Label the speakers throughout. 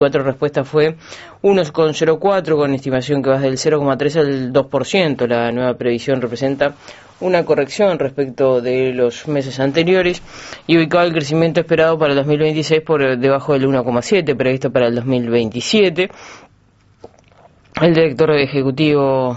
Speaker 1: Cuatro respuestas fue 1,04 con estimación que va del 0,3 al 2%. La nueva previsión representa una corrección respecto de los meses anteriores y ubicaba el crecimiento esperado para el 2026 por debajo del 1,7 previsto para el 2027. El director ejecutivo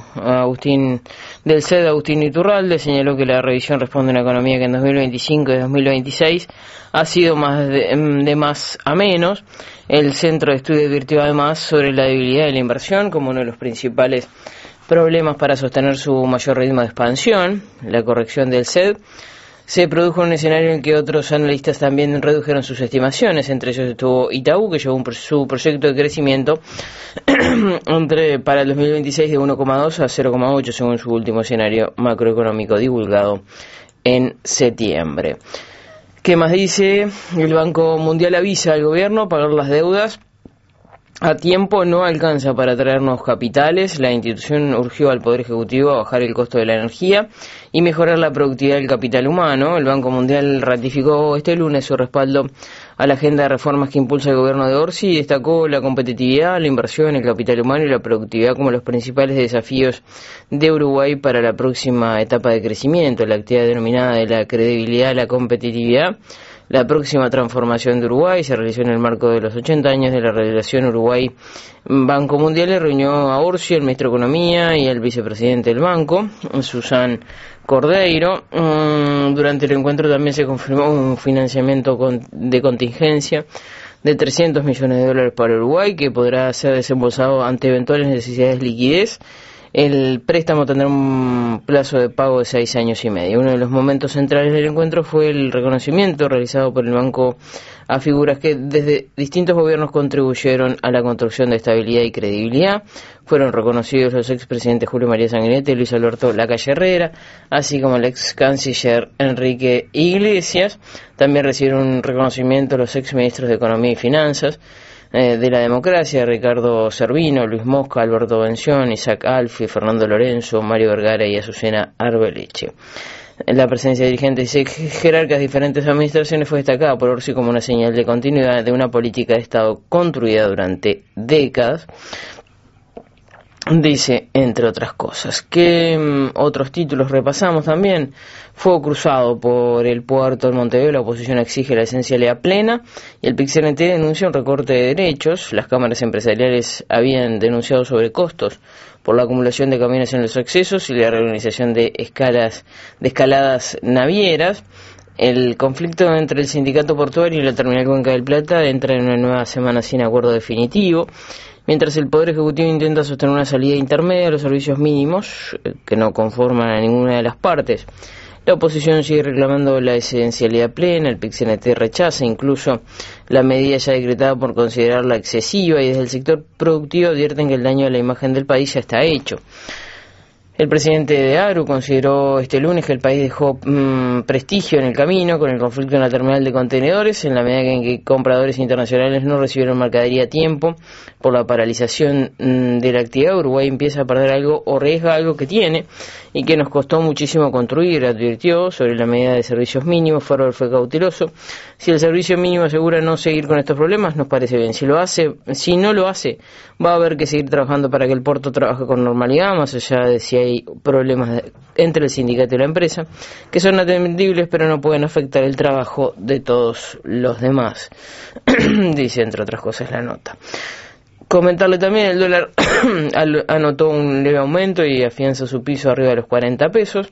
Speaker 1: del CED, Agustín Iturralde, señaló que la revisión responde a una economía que en 2025 y 2026 ha sido más de más a menos. El centro de estudio advirtió además sobre la debilidad de la inversión como uno de los principales problemas para sostener su mayor ritmo de expansión. La corrección del CED se produjo en un escenario en que otros analistas también redujeron sus estimaciones. Entre ellos estuvo Itaú, que llevó su proyecto de crecimiento para el 2026 de 1,2 a 0,8 según su último escenario macroeconómico divulgado en septiembre. ¿Qué más dice? El Banco Mundial avisa al gobierno pagar las deudas a tiempo no alcanza para atraer nuevos capitales. La institución urgió al Poder Ejecutivo a bajar el costo de la energía y mejorar la productividad del capital humano. El Banco Mundial ratificó este lunes su respaldo a la agenda de reformas que impulsa el gobierno de Orsi y destacó la competitividad, la inversión, el capital humano y la productividad como los principales desafíos de Uruguay para la próxima etapa de crecimiento. La actividad denominada de la credibilidad, la competitividad, la próxima transformación de Uruguay se realizó en el marco de los 80 años de la relación Uruguay-Banco Mundial. Le reunió a Orsi, el ministro de Economía, y el vicepresidente del banco, Susan Cordeiro. Durante el encuentro también se confirmó un financiamiento de contingencia de $300 millones para Uruguay, que podrá ser desembolsado ante eventuales necesidades de liquidez. El préstamo tendrá un plazo de pago de 6 años y medio. Uno de los momentos centrales del encuentro fue el reconocimiento realizado por el banco a figuras que desde distintos gobiernos contribuyeron a la construcción de estabilidad y credibilidad. Fueron reconocidos los expresidentes Julio María Sanguinetti y Luis Alberto Lacalle Herrera, así como el ex canciller Enrique Iglesias. También recibieron un reconocimiento los ex ministros de Economía y Finanzas de la democracia, Ricardo Servino, Luis Mosca, Alberto Bención, Isaac Alfi, Fernando Lorenzo, Mario Vergara y Azucena Arbeleche. La presencia de dirigentes y jerarcas de diferentes administraciones fue destacada por Orsi como una señal de continuidad de una política de Estado construida durante décadas. Dice, entre otras cosas, que otros títulos repasamos también. Fuego cruzado por el puerto de Montevideo, la oposición exige la esencialidad plena y el PIC-CNT denuncia un recorte de derechos. Las cámaras empresariales habían denunciado sobrecostos por la acumulación de camiones en los accesos y la reorganización de escaladas navieras. El conflicto entre el sindicato portuario y la terminal Cuenca del Plata entra en una nueva semana sin acuerdo definitivo. Mientras el Poder Ejecutivo intenta sostener una salida intermedia a los servicios mínimos que no conforman a ninguna de las partes, la oposición sigue reclamando la esencialidad plena. El PIC-CNT rechaza incluso la medida ya decretada por considerarla excesiva y desde el sector productivo advierten que el daño a la imagen del país ya está hecho. El presidente de ARU consideró este lunes que el país dejó prestigio en el camino con el conflicto en la terminal de contenedores, en la medida en que compradores internacionales no recibieron mercadería a tiempo por la paralización de la actividad. Uruguay empieza a perder algo o arriesga algo que tiene y que nos costó muchísimo construir, advirtió. Sobre la medida de servicios mínimos, Ferrer fue cauteloso. Si el servicio mínimo asegura no seguir con estos problemas, nos parece bien. Si no lo hace, va a haber que seguir trabajando para que el puerto trabaje con normalidad, más allá de si hay problemas entre el sindicato y la empresa, que son atendibles pero no pueden afectar el trabajo de todos los demás. Dice, entre otras cosas, la nota. Comentarle también, el dólar anotó un leve aumento y afianza su piso arriba de los 40 pesos.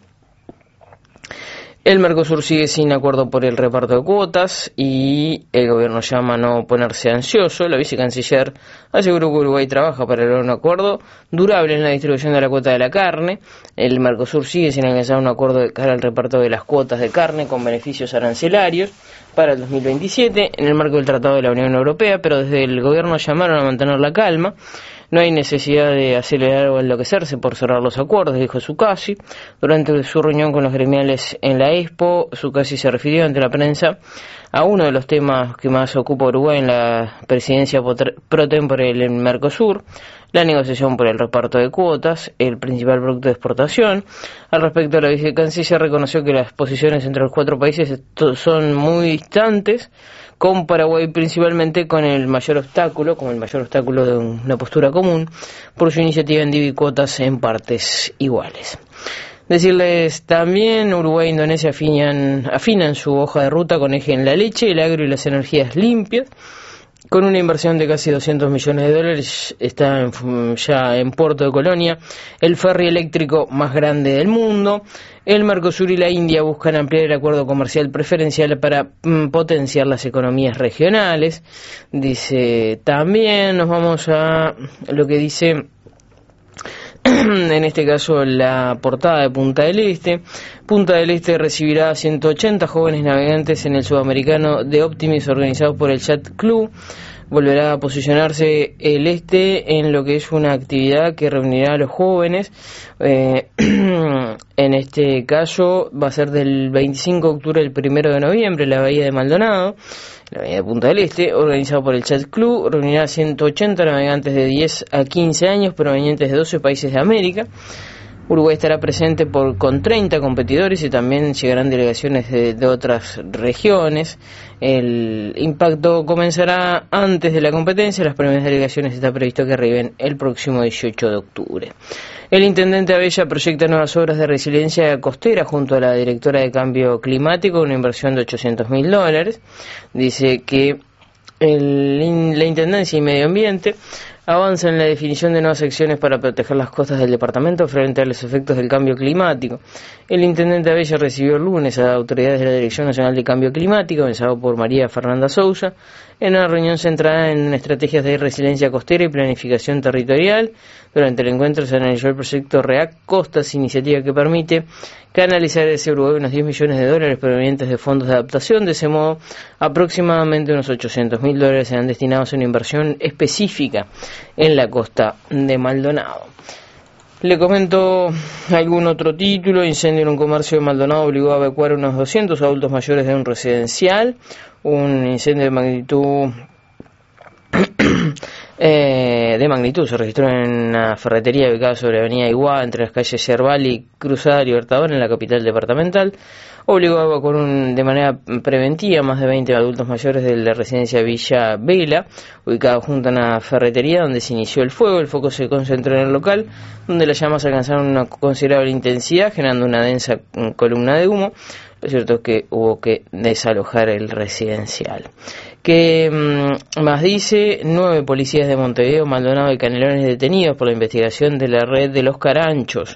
Speaker 1: El Mercosur sigue sin acuerdo por el reparto de cuotas y el gobierno llama a no ponerse ansioso. La vicecanciller aseguró que Uruguay trabaja para lograr un acuerdo durable en la distribución de la cuota de la carne. El Mercosur sigue sin alcanzar un acuerdo de cara al reparto de las cuotas de carne con beneficios arancelarios para el 2027 en el marco del Tratado de la Unión Europea, pero desde el gobierno llamaron a mantener la calma. No hay necesidad de acelerar o enloquecerse por cerrar los acuerdos, dijo Zuccasi. Durante su reunión con los gremiales en la Expo, Zuccasi se refirió ante la prensa a uno de los temas que más ocupa Uruguay en la presidencia pro tempore del Mercosur, la negociación por el reparto de cuotas, el principal producto de exportación. Al respecto, la vicecanciller reconoció que las posiciones entre los 4 países son muy distantes, con Paraguay principalmente como el mayor obstáculo de una postura común por su iniciativa en divicuotas en partes iguales. Decirles también, Uruguay e Indonesia afinan su hoja de ruta con eje en la leche, el agro y las energías limpias. Con una inversión de casi $200 millones, está ya en Puerto de Colonia el ferry eléctrico más grande del mundo. El Mercosur y la India buscan ampliar el acuerdo comercial preferencial para potenciar las economías regionales. Dice también, nos vamos a lo que dice en este caso la portada de Punta del Este. Punta del Este recibirá 180 jóvenes navegantes en el sudamericano de Optimis organizado por el Yacht Club. Volverá a posicionarse el Este en lo que es una actividad que reunirá a los jóvenes. En este caso va a ser del 25 de octubre al 1 de noviembre en la Bahía de Maldonado, la Bahía de Punta del Este, organizado por el Yacht Club. Reunirá 180 navegantes de 10 a 15 años provenientes de 12 países de América. Uruguay estará presente con 30 competidores y también llegarán delegaciones de otras regiones. El impacto comenzará antes de la competencia. Las primeras delegaciones está previsto que arriben el próximo 18 de octubre. El intendente Abella proyecta nuevas obras de resiliencia costera junto a la directora de Cambio Climático, una inversión de $800.000. Dice que la Intendencia y Medio Ambiente avanza en la definición de nuevas acciones para proteger las costas del departamento frente a los efectos del cambio climático. El intendente Abella recibió el lunes a autoridades de la Dirección Nacional de Cambio Climático, encabezado por María Fernanda Sousa, en una reunión centrada en estrategias de resiliencia costera y planificación territorial. Durante el encuentro se analizó el proyecto REACT Costas, iniciativa que permite canalizar desde Uruguay unos $10 millones provenientes de fondos de adaptación. De ese modo, aproximadamente unos $800.000 serán destinados a una inversión específica en la costa de Maldonado. Le comento algún otro título. Incendio en un comercio de Maldonado obligó a evacuar unos 200 adultos mayores de un residencial. Un incendio de magnitud se registró en una ferretería ubicada sobre Avenida Iguá, entre las calles Yerbal y Cruzada Libertador, en la capital departamental. Obligó a evacuar de manera preventiva más de 20 adultos mayores de la residencia Villa Vela, ubicada junto a una ferretería donde se inició el fuego. El foco se concentró en el local, donde las llamas alcanzaron una considerable intensidad, generando una densa columna de humo. Lo cierto es que hubo que desalojar el residencial. ¿Qué más dice? 9 policías de Montevideo, Maldonado y Canelones detenidos por la investigación de la red de los Caranchos.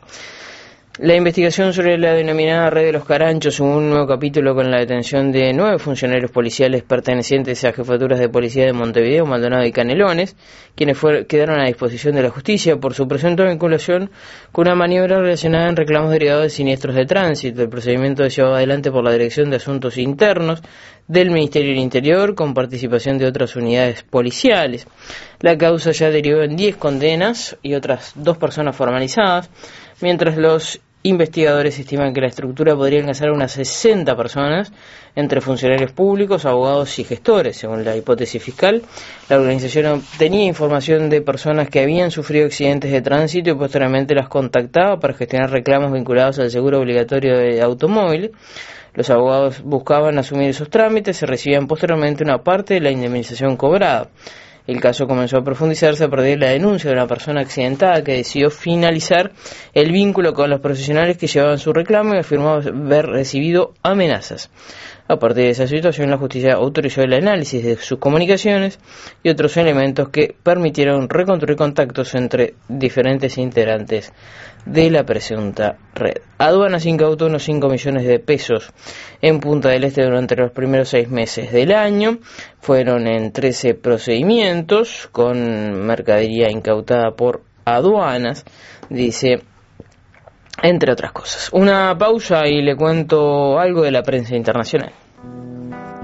Speaker 1: La investigación sobre la denominada Red de los Caranchos, un nuevo capítulo con la detención de 9 funcionarios policiales pertenecientes a jefaturas de policía de Montevideo, Maldonado y Canelones, quienes quedaron a disposición de la justicia por su presunta vinculación con una maniobra relacionada en reclamos derivados de siniestros de tránsito. El procedimiento es llevado adelante por la Dirección de Asuntos Internos del Ministerio del Interior, con participación de otras unidades policiales. La causa ya derivó en 10 condenas y otras 2 personas formalizadas, mientras los investigadores estiman que la estructura podría alcanzar a unas 60 personas, entre funcionarios públicos, abogados y gestores. Según la hipótesis fiscal, la organización obtenía información de personas que habían sufrido accidentes de tránsito y posteriormente las contactaba para gestionar reclamos vinculados al seguro obligatorio de automóvil. Los abogados buscaban asumir esos trámites, se recibían posteriormente una parte de la indemnización cobrada. El caso comenzó a profundizarse a partir de la denuncia de una persona accidentada que decidió finalizar el vínculo con los profesionales que llevaban su reclamo y afirmó haber recibido amenazas. A partir de esa situación, la justicia autorizó el análisis de sus comunicaciones y otros elementos que permitieron reconstruir contactos entre diferentes integrantes de la presunta red. Aduanas incautó unos 5 millones de pesos en Punta del Este durante los primeros 6 meses del año. Fueron en 13 procedimientos con mercadería incautada por aduanas, dice, entre otras cosas. Una pausa y le cuento algo de la prensa internacional.